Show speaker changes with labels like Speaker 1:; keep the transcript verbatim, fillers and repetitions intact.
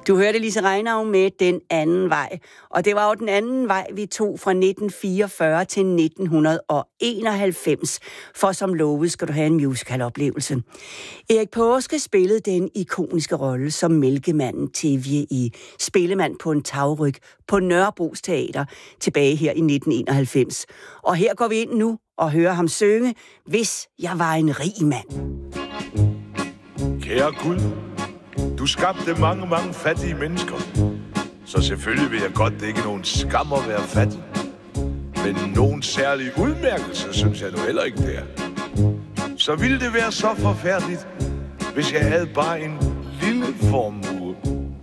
Speaker 1: Du hørte Lise Reinau med Den anden vej, og det var jo den anden vej, vi tog fra nitten fireogfyrre til nitten enoghalvfems, for som lovet skal du have en musicaloplevelse. Erik Paaske spillede den ikoniske rolle som mælkemanden Tevje i Spillemand på en tagryg på Nørrebros Teater tilbage her i nitten enoghalvfems. Og her går vi ind nu og hører ham synge, Hvis jeg var en rig mand.
Speaker 2: Kære Gud, du skabte mange, mange fattige mennesker. Så selvfølgelig vil jeg godt, det ikke er nogen skam at være fattig. Men nogen særlig udmærkelse, synes jeg nu heller ikke, det er. Så ville det være så forfærdeligt, hvis jeg havde bare en lille formue.